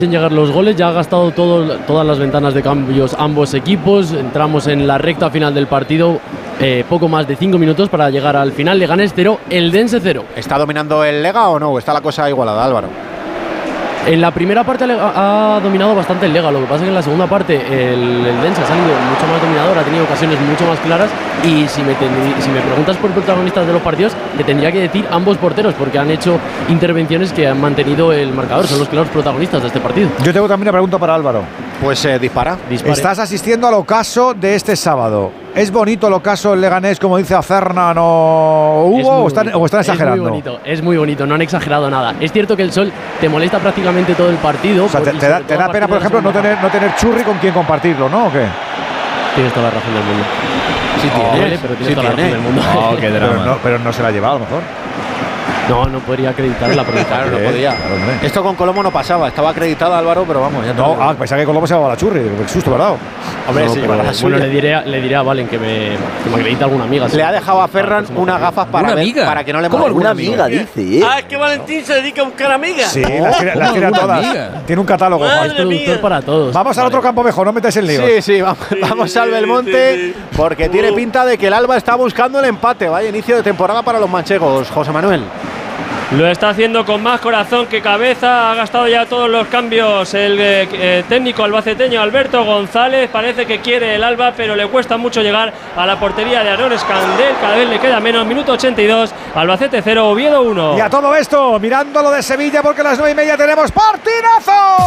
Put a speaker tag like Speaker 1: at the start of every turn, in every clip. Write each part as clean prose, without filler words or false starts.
Speaker 1: En llegar los goles, ya ha gastado todas las ventanas de cambios ambos equipos. Entramos en la recta final del partido, poco más de 5 minutos para llegar al final. Leganés 0, Eldense 0.
Speaker 2: ¿Está dominando el Lega o no? ¿Está la cosa igualada, Álvaro?
Speaker 1: En la primera parte ha dominado bastante el Lega, lo que pasa es que en la segunda parte el Eldense ha salido mucho más dominador, ha tenido ocasiones mucho más claras y si me preguntas por protagonistas de los partidos, te tendría que decir ambos porteros porque han hecho intervenciones que han mantenido el marcador, son los claros protagonistas de este partido.
Speaker 3: Yo tengo también una pregunta para Álvaro.
Speaker 2: Pues dispara.
Speaker 3: Estás asistiendo al ocaso de este sábado. ¿Es bonito el ocaso el Leganés, como dice Acernan o Hugo, o están exagerando?
Speaker 1: Es muy bonito, no han exagerado nada. Es cierto que el sol te molesta prácticamente todo el partido.
Speaker 3: O sea, te da pena, por ejemplo, no tener churri con quien compartirlo, ¿no? ¿O qué?
Speaker 1: Tienes toda la razón del mundo.
Speaker 2: Sí tiene,
Speaker 1: vale, pero tienes toda la razón del mundo.
Speaker 3: No, qué drama. Pero no se la ha llevado a lo mejor.
Speaker 1: No podría acreditarla.
Speaker 2: Claro, no podía. Claro, esto con Colomo no pasaba. Estaba acreditada, Álvaro, pero vamos. Ya
Speaker 3: no, pensaba que Colomo se llevaba la churri. Qué susto, ¿verdad?
Speaker 2: Hombre,
Speaker 1: no,
Speaker 2: sí,
Speaker 1: bueno, le diré a Valen que me acredite alguna amiga.
Speaker 2: Le ha dejado a Ferran unas gafas para que no le
Speaker 4: ¿Cómo alguna amiga dice?
Speaker 5: Es que Valentín se dedica a buscar amigas.
Speaker 3: Sí, las tiene todas. Tiene un catálogo.
Speaker 1: Es productor para todos.
Speaker 3: Vamos al otro campo mejor, no metáis en lío.
Speaker 2: Sí, vamos al Belmonte, porque tiene pinta de que el Alba está buscando el empate. Vaya inicio de temporada para los manchegos, José Manuel.
Speaker 6: Lo está haciendo con más corazón que cabeza, ha gastado ya todos los cambios el técnico albaceteño Alberto González, parece que quiere el Alba, pero le cuesta mucho llegar a la portería de Aaron Escandel, cada vez le queda menos, minuto 82, Albacete 0, Oviedo 1.
Speaker 3: Y a todo esto, mirando lo de Sevilla, porque a las 9:30 tenemos ¡partidazo!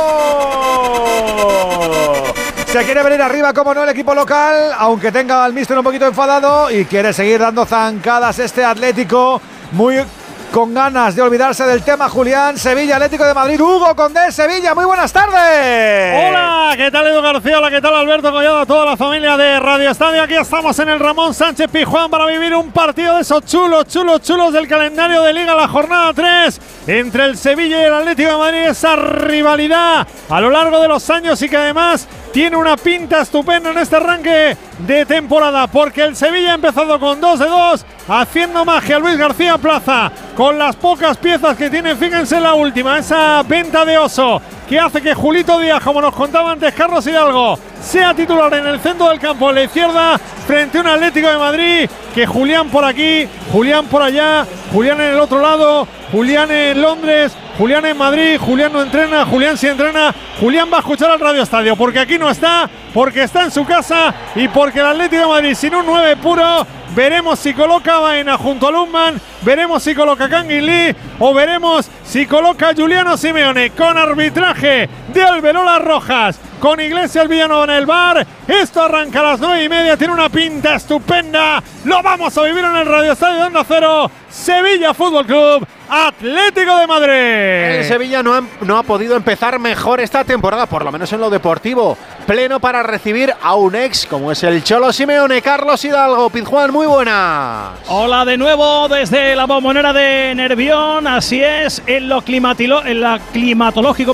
Speaker 3: Se quiere venir arriba, como no, el equipo local, aunque tenga al míster un poquito enfadado y quiere seguir dando zancadas este Atlético, muy con ganas de olvidarse del tema. Julián, Sevilla, Atlético de Madrid. Hugo Condé, Sevilla, muy buenas tardes.
Speaker 7: Hola, ¿qué tal Edu García? Hola, ¿qué tal Alberto Collado? Toda la familia de Radio Estadio. Aquí estamos en el Ramón Sánchez Pizjuán para vivir un partido de esos chulos del calendario de Liga, la jornada 3 entre el Sevilla y el Atlético de Madrid. Esa rivalidad a lo largo de los años y que además tiene una pinta estupenda en este arranque de temporada, porque el Sevilla ha empezado con 2 de 2, haciendo magia Luis García Plaza con las pocas piezas que tiene. Fíjense en la última, esa venta de oso que hace que Julito Díaz, como nos contaba antes Carlos Hidalgo, sea titular en el centro del campo, en la izquierda, frente a un Atlético de Madrid que Julián por aquí, Julián por allá, Julián en el otro lado, Julián en Londres, Julián en Madrid, Julián no entrena, Julián sí entrena, Julián va a escuchar al Radio Estadio, porque aquí no está, porque está en su casa y porque el Atlético de Madrid sin un 9 puro, veremos si coloca a Baena junto a Lundman, veremos si coloca a Kangin Lee o veremos si coloca a Giuliano Simeone con arbitraje de Alberola Rojas, con Iglesias Villanueva en el bar. Esto arranca a las 9:30, tiene una pinta estupenda, lo vamos a vivir en el Radio Estadio de Onda Cero. Sevilla Fútbol Club, Atlético de Madrid.
Speaker 2: El Sevilla no ha podido empezar mejor esta temporada, por lo menos en lo deportivo. Pleno para recibir a un ex como es el Cholo Simeone. Carlos Hidalgo, Pizjuán, muy buenas.
Speaker 7: Hola de nuevo desde la Bombonera de Nervión. Así es, en lo climatológico,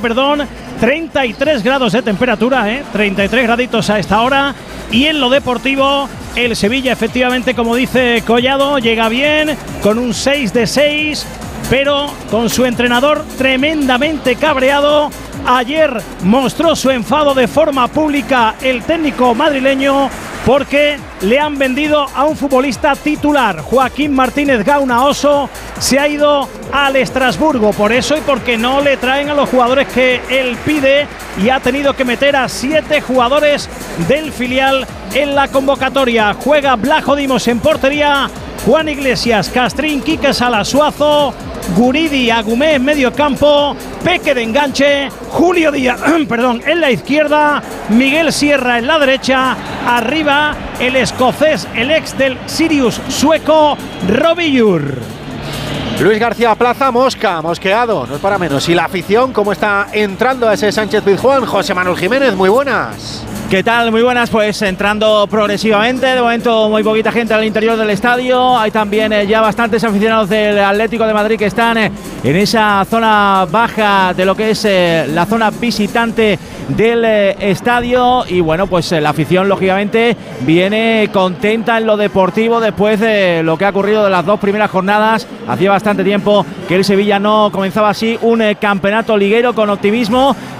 Speaker 7: 33 grados de temperatura, 33 graditos a esta hora. Y en lo deportivo, el Sevilla efectivamente, como dice Collado, llega bien con un 6 de 6, pero con su entrenador tremendamente cabreado. Ayer mostró su enfado de forma pública el técnico madrileño porque le han vendido a un futbolista titular. Joaquín Martínez Gauna Oso se ha ido al Estrasburgo por eso y porque no le traen a los jugadores que él pide y ha tenido que meter a 7 jugadores del filial en la convocatoria. Juega Blajo Dimos en portería, Juan Iglesias, Castrín, Quique Salas, Suazo, Guridi, Agumé en medio campo, Peque de enganche, Julio Díaz en la izquierda, Miguel Sierra en la derecha, arriba el escocés, el ex del Sirius sueco, Robillur.
Speaker 2: Luis García Plaza, mosqueado, no es para menos. Y la afición, ¿cómo está entrando a ese Sánchez Pizjuán? José Manuel Jiménez, muy buenas.
Speaker 4: ¿Qué tal? Muy buenas, pues entrando progresivamente, de momento muy poquita gente al interior del estadio, hay también ya bastantes aficionados del Atlético de Madrid que están en esa zona baja de lo que es la zona visitante del estadio y bueno, pues la afición lógicamente viene contenta en lo deportivo después de lo que ha ocurrido de las 2 primeras jornadas. Hacía bastante tiempo que el Sevilla no comenzaba así un campeonato liguero con optimismo